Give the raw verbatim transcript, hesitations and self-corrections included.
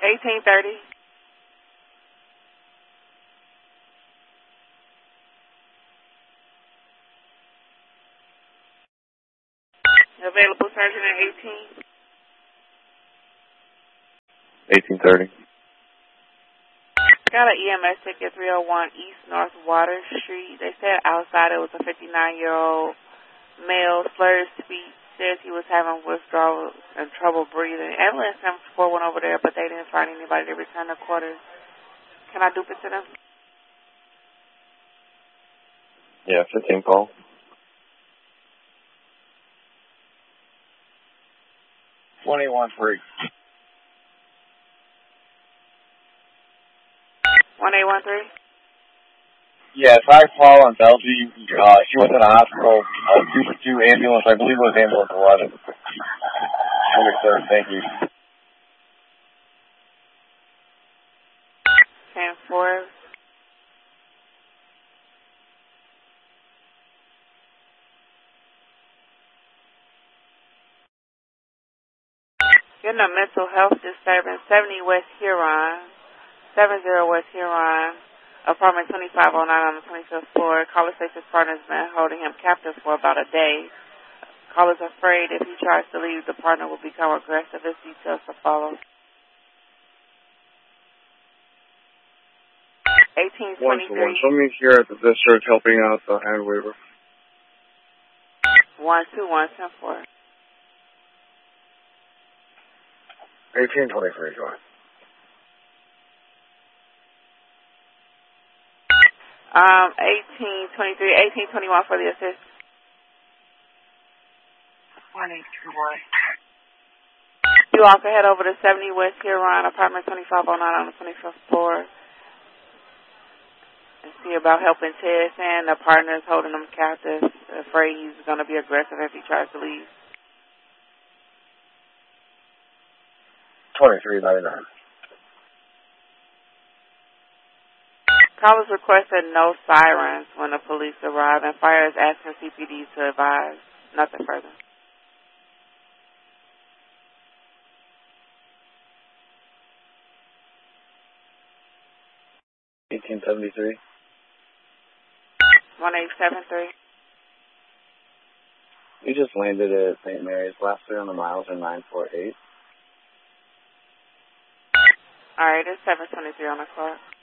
eighteen thirty. Available surgeon at eighteen. eighteen thirty. Got an E M S ticket, three oh one East North Water Street. They said outside it was a fifty-nine-year-old male, slurred speech, says he was having withdrawal and trouble breathing. Ambulance seven four went over there, but they didn't find anybody to return the quarters. Can I dupe it to them? Yeah, fifteen call. twenty-one three. one eight one three? Yeah, five call on Belgie. Uh, she was in the hospital. Uh, two for two ambulance. I believe it was ambulance eleven. Understood. Thank you. ten four. Getting a mental health disturbance, seventy West Huron, seventy West Huron, apartment twenty-five oh nine on the twenty-fifth floor. Caller says his partner's been holding him captive for about a day. Caller's afraid if he tries to leave, the partner will become aggressive. His details to follow. eighteen twenty-three. Show me here at the district helping out the hand waiver. one two one ten four. eighteen twenty-three, go ahead. Um, eighteen twenty-three, eighteen twenty-one for the assist. one eight two one. You all can head over to seventy West Huron, apartment twenty-five oh nine on the twenty-fifth floor. And see about helping Ted, saying the partner is holding him captive, afraid he's going to be aggressive if he tries to leave. twenty-three ninety-nine. Callers requested no sirens when the police arrive, and fire is asking C P D to advise. Nothing further. eighteen seventy-three. one eight seven three. You just landed at Saint Mary's. Last three on the miles are nine four eight. All right, it's seven twenty-three on the clock.